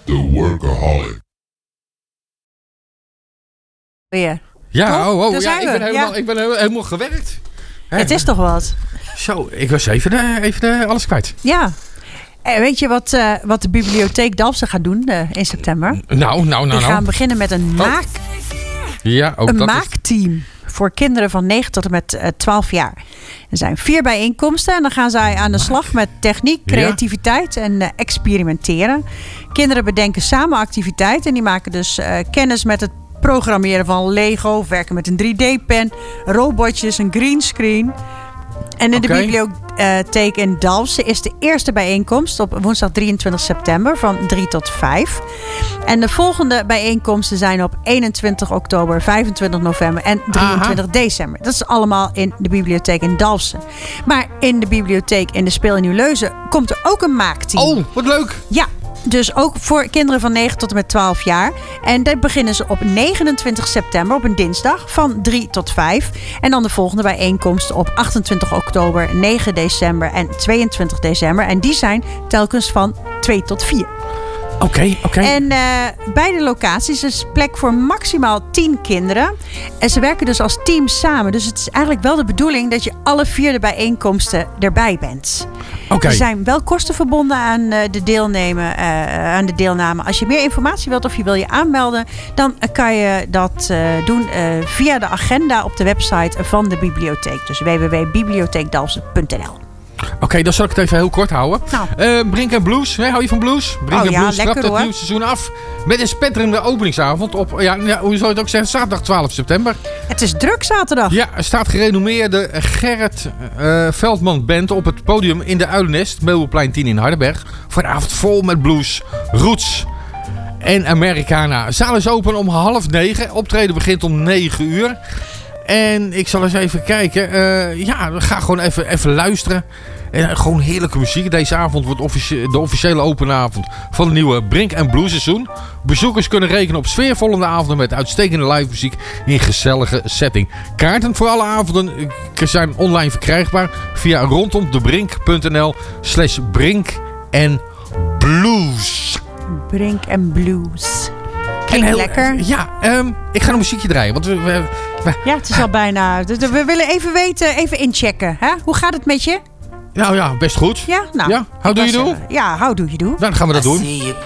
The Workaholic. Ja, Ja, zijn we. ik ben helemaal gewerkt. Het is toch wat? Zo, ik was even alles kwijt. Ja. Weet je wat de bibliotheek Dalfsen gaat doen in september? Nou. Die gaan beginnen met een maakteam voor kinderen van 9 tot en met 12 jaar. Er zijn 4 bijeenkomsten en dan gaan zij aan de slag met techniek, creativiteit en experimenteren. Kinderen bedenken samen activiteiten en die maken dus kennis met het programmeren van Lego, werken met een 3D-pen, robotjes, een greenscreen. En in de bibliotheek in Dalfsen is de eerste bijeenkomst op woensdag 23 september van 3 tot 5. En de volgende bijeenkomsten zijn op 21 oktober, 25 november en 23 december. Dat is allemaal in de bibliotheek in Dalfsen. Maar in de bibliotheek in de Speel in Nieuw-Leuzen komt er ook een maakteam. Oh, wat leuk! Ja. Dus ook voor kinderen van 9 tot en met 12 jaar. En dat beginnen ze op 29 september, op een dinsdag, van 3 tot 5. En dan de volgende bijeenkomsten op 28 oktober, 9 december en 22 december. En die zijn telkens van 2 tot 4. Oké. En beide locaties is plek voor maximaal 10 kinderen. En ze werken dus als team samen. Dus het is eigenlijk wel de bedoeling dat je alle 4 de bijeenkomsten erbij bent. Er zijn wel kosten verbonden aan de deelname. Als je meer informatie wilt of je wil je aanmelden, dan kan je dat doen via de agenda op de website van de bibliotheek. Dus www.bibliotheekdalfsen.nl. Oké, dan zal ik het even heel kort houden. Nou. Brink en Blues. Hou je van blues? Brink en Blues trapt het nieuwe seizoen af. Met een spetterende openingsavond op, hoe zou je het ook zeggen, zaterdag 12 september. Het is druk zaterdag. Ja, er staat gerenommeerde Gerrit Veldman Band op het podium in de Uilennest, Meubelplein 10 in Hardenberg. Voor een avond vol met blues, roots en Americana. De zaal is open om 8:30. Optreden begint om 9 uur. En ik zal eens even kijken. Ga gewoon even luisteren. En gewoon heerlijke muziek. Deze avond wordt de officiële openavond van het nieuwe Brink & Blues seizoen. Bezoekers kunnen rekenen op sfeervolle avonden met uitstekende live muziek in gezellige setting. Kaarten voor alle avonden zijn online verkrijgbaar via rondomdebrink.nl/Brink & Blues. Brink & Blues. Klinkt lekker. Ja, ik ga een muziekje draaien. Want ja, het is al bijna. We willen even weten, even inchecken. Hè? Hoe gaat het met je? Nou ja, best goed. Ja, nou. Ja, how do you do? Ja, how do you do? Dan gaan we dat doen. See you